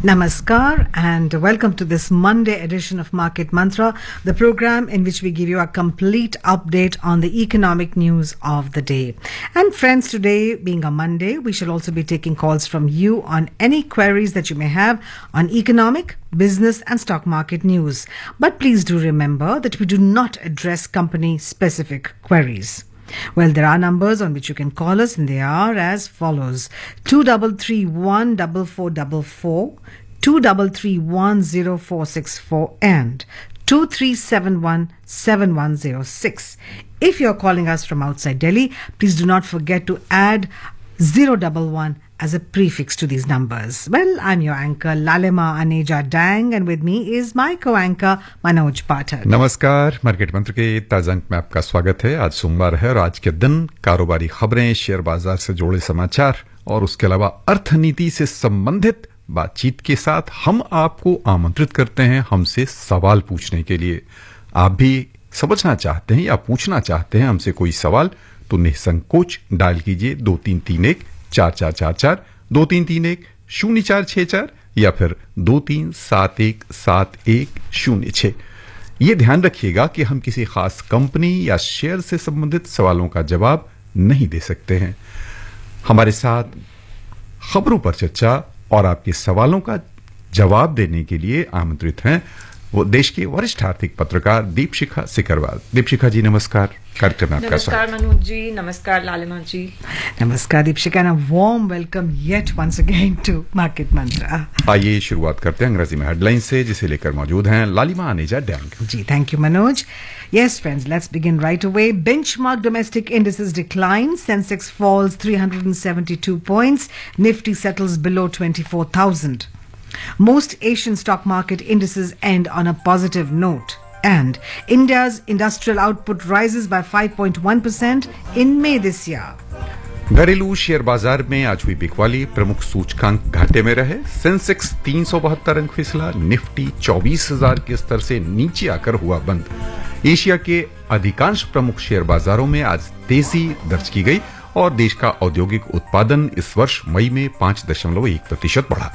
Namaskar and welcome to this Monday edition of Market Mantra, the program in which we give you a complete update on the economic news of the day. And friends, today being a Monday, we shall also be taking calls from you on any queries that you may have on economic, business and stock market news. But please do remember that we do not address company-specific queries. Well, there are numbers on which you can call us, and they are as follows: 23314444, 23310464, and 23717106. If you're calling us from outside Delhi, please do not forget to add 011 as a prefix to these numbers. Well, I'm your anchor Lalima Aneja Dang, and with me is my co-anchor Manoj Pathak. नमस्कार, market मंत्र के ताजा अंक में आपका स्वागत है। आज सोमवार है और आज के दिन कारोबारी खबरें, शेयर बाजार से जुड़े समाचार और उसके अलावा अर्थनीति से संबंधित बातचीत के साथ हम आपको आमंत्रित करते हैं हमसे सवाल पूछने के लिए। आप भी समझना चाहते हैं या पूछना चाहते हैं हमसे कोई सवाल तो निसंकोच डायल कीजिए 2331-4444, 2331-0464 या फिर 23717106। ये ध्यान रखिएगा कि हम किसी खास कंपनी या शेयर से संबंधित सवालों का जवाब नहीं दे सकते हैं। हमारे साथ खबरों पर चर्चा और आपके सवालों का जवाब देने के लिए आमंत्रित हैं वो देश के वरिष्ठ आर्थिक पत्रकार दीपशिखा सिकरवाल। दीपशिखा जी नमस्कार, कार्यक्रम में आपका स्वागत। नमस्कार मनोज जी, नमस्कार लालिमा जी। Namaskar Deepshika, and a warm welcome yet once again to Market Mantra. आइए शुरुआत करते हैं अंग्रेजी में हेडलाइन से, जिसे लेकर मौजूद हैं लालिमा Aneja dang ji. Thank you Manoj. Yes friends, let's begin right away. Benchmark domestic indices decline. Sensex falls 372 points. Nifty settles below 24,000. Most Asian stock market indices end on a positive note. And India's industrial output rises by 5.1% in May this year. घरेलू share बाजार में आज हुई बिकवाली, प्रमुख सूचकांक घाटे में रहे। सेंसेक्स 372 अंक फिसला, निफ्टी 24,000 के स्तर से नीचे आकर हुआ बंद। एशिया के अधिकांश प्रमुख शेयर बाजारों में आज तेजी दर्ज की गई और देश का औद्योगिक उत्पादन इस वर्ष मई में 5.1% बढ़ा।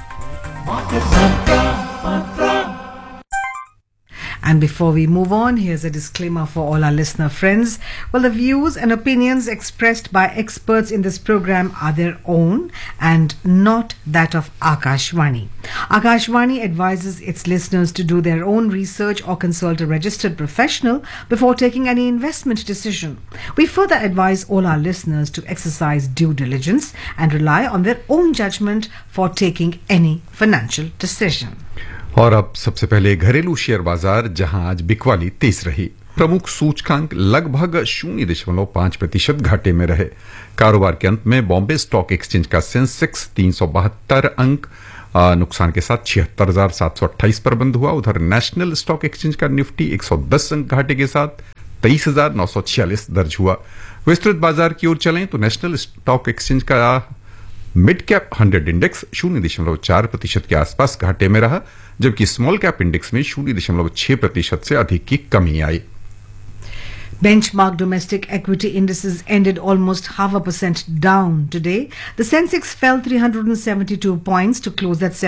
And before we move on, here's a disclaimer for all our listener friends. Well, the views and opinions expressed by experts in this program are their own and not that of Akashvani. Akashvani advises its listeners to do their own research or consult a registered professional before taking any investment decision. We further advise all our listeners to exercise due diligence and rely on their own judgment for taking any financial decision. और अब सबसे पहले घरेलू share बाजार, जहां आज बिकवाली तेज रही। प्रमुख सूचकांक लगभग 0.5% घाटे में रहे। कारोबार के अंत में बॉम्बे स्टॉक एक्सचेंज का सेंसेक्स 372 अंक नुकसान के साथ 76,728 पर बंद हुआ। उधर नेशनल स्टॉक एक्सचेंज का निफ्टी 110 अंक घाटे के साथ 23,946 दर्ज हुआ। विस्तृत बाजार की ओर चलें तो नेशनल स्टॉक एक्सचेंज का मिड कैप 100 इंडेक्स 0.4% के आसपास घाटे में रहा, जबकि स्मॉल कैप इंडेक्स में 0.6% से अधिक की कमी आई। Benchmark domestic equity indices ended almost 0.5% down today. The Sensex fell 372 points to close at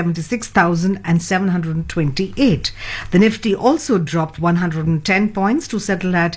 76,728. The Nifty also dropped 110 points to settle at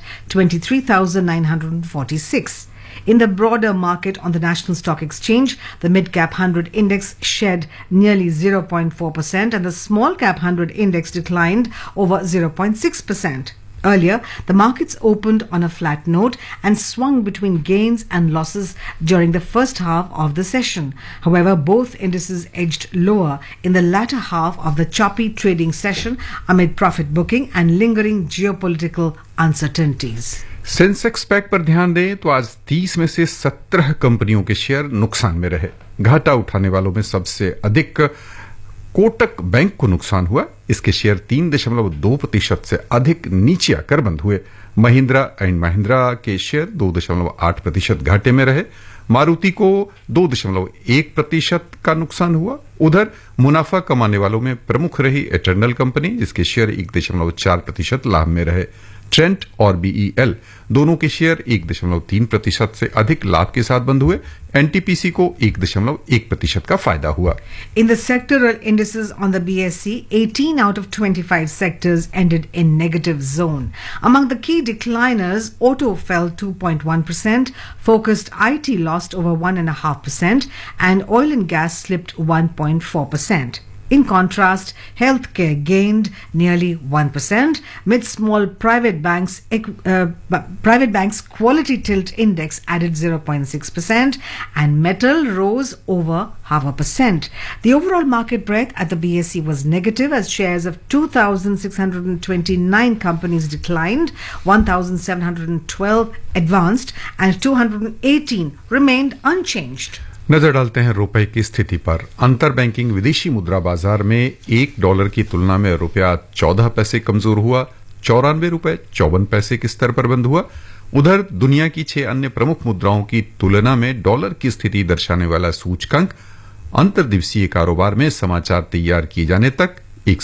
23,946. In the broader market on the National Stock Exchange, the mid-cap 100 index shed nearly 0.4% and the small-cap 100 index declined over 0.6%. Earlier, the markets opened on a flat note and swung between gains and losses during the first half of the session. However, both indices edged lower in the latter half of the choppy trading session amid profit booking and lingering geopolitical uncertainties. Sensex pack पर ध्यान दें तो आज 30 में से 17 कंपनियों के share नुकसान में रहे। घाटा उठाने वालों में सबसे अधिक कोटक बैंक को नुकसान हुआ। इसके शेयर 3.2% से अधिक नीचे आकर बंद हुए। महिंद्रा एंड महिंद्रा के शेयर 2.8% घाटे में रहे। मारुति को 2.1% का नुकसान हुआ। उधर मुनाफा कमाने वालों में प्रमुख रही एटर्नल कंपनी, जिसके शेयर 1.4% लाभ में रहे। ट्रेंट और बीईएल दोनों के शेयर 1.3% से अधिक लाभ के साथ बंद हुए। एनटीपीसी को 1.1% का फायदा हुआ। In the sectoral indices on the BSE, 18 out of 25 sectors ended in negative zone. Among the key decliners, auto fell 2.1%, focused IT lost over 1.5%, and oil and gas slipped 1.4%. In contrast, healthcare gained nearly 1%. Mid-small private banks quality tilt index added 0.6%, and metal rose over 0.5%. The overall market breadth at the BSE was negative as shares of 2,629 companies declined, 1,712 advanced, and 218 remained unchanged. नजर डालते हैं रुपए की स्थिति पर। अंतर banking विदेशी मुद्रा बाजार में $1 की तुलना में रुपया 14 पैसे कमजोर हुआ, 94 रुपए 54 पैसे के स्तर पर बंद हुआ। उधर दुनिया की 6 अन्य प्रमुख मुद्राओं की तुलना में डॉलर की स्थिति दर्शाने वाला सूचकांक अंतर्दिवसीय कारोबार में समाचार तैयार किए जाने तक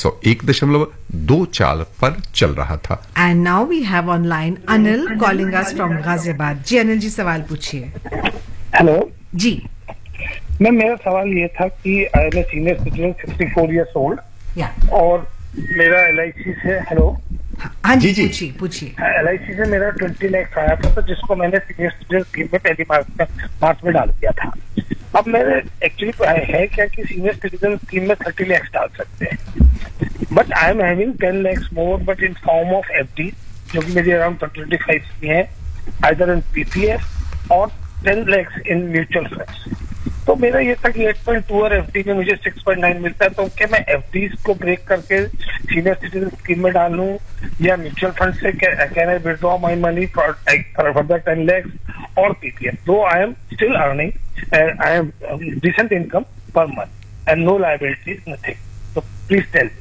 101.2 पर चल रहा था। And now we have online Anil calling us from Ghaziabad. जी अनिल जी, सवाल पूछिए। हेलो जी मैम, मेरा सवाल ये था कि I am senior citizen 64 years old या और मेरा LIC से हाँ जी जी। पूछिए। LIC से मेरा 20 लाख आया था, तो जिसको मैंने सीनियर सिटीजन स्कीम में पहली मार्च में डाल दिया था। अब मेरे एक्चुअली है क्या कि सीनियर सिटीजन स्कीम में 30 लाख डाल सकते हैं, but I am having 10 lakhs more, but in form of FD जो कि मेरी अराउंड 25 में है, आइदर इन PPF और 10 lakhs इन म्यूचुअल फंड्स। तो मेरा ये था कि 8.2 और FD में मुझे 6.9 मिलता है, तो क्या मैं FD को ब्रेक करके सीनियर सिटीजन स्कीम में डाल लूं, या म्यूचुअल फंड से can I withdraw my money for further 10 lakhs और PPF? दो I am still earning, I am decent income per month and no liabilities, nothing. तो प्लीज टेल।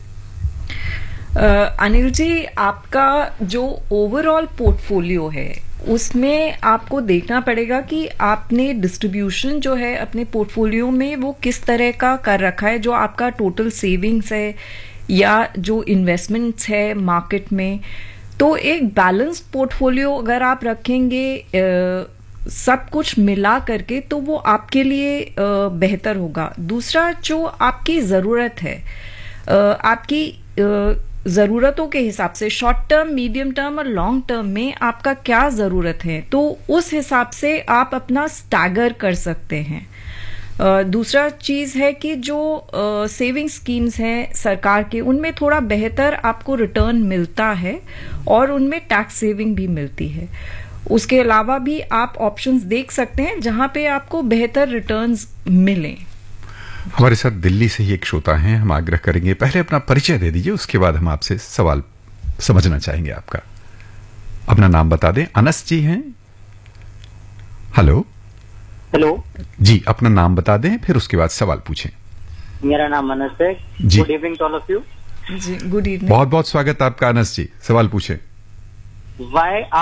अनिल जी, आपका जो ओवरऑल पोर्टफोलियो है उसमें आपको देखना पड़ेगा कि आपने डिस्ट्रीब्यूशन जो है अपने पोर्टफोलियो में वो किस तरह का कर रखा है, जो आपका टोटल सेविंग्स है या जो इन्वेस्टमेंट्स है मार्केट में। तो एक बैलेंस्ड पोर्टफोलियो अगर आप रखेंगे सब कुछ मिला करके, तो वो आपके लिए बेहतर होगा। दूसरा, जो आपकी ज़रूरत है, आपकी ज़रूरतों के हिसाब से शॉर्ट टर्म, मीडियम टर्म और लॉन्ग टर्म में आपका क्या ज़रूरत है, तो उस हिसाब से आप अपना स्टैगर कर सकते हैं। दूसरा चीज़ है कि जो सेविंग स्कीम्स हैं सरकार के, उनमें थोड़ा बेहतर आपको रिटर्न मिलता है और उनमें टैक्स सेविंग भी मिलती है। उसके अलावा भी आप ऑप्शंस देख सकते हैं जहां पे आपको बेहतर रिटर्न्स मिलें। हमारे साथ दिल्ली से ही एक श्रोता हैं, हम आग्रह करेंगे पहले अपना परिचय दे दीजिए, उसके बाद हम आपसे सवाल समझना चाहेंगे आपका। अपना नाम बता दें। अनस जी हैं? हेलो जी, अपना नाम बता दें, फिर उसके बाद सवाल पूछें। मेरा नाम अनस है। जी। Good evening to all of you. Ji, good evening. बहुत बहुत स्वागत आपका अनस जी, सवाल पूछें। वाई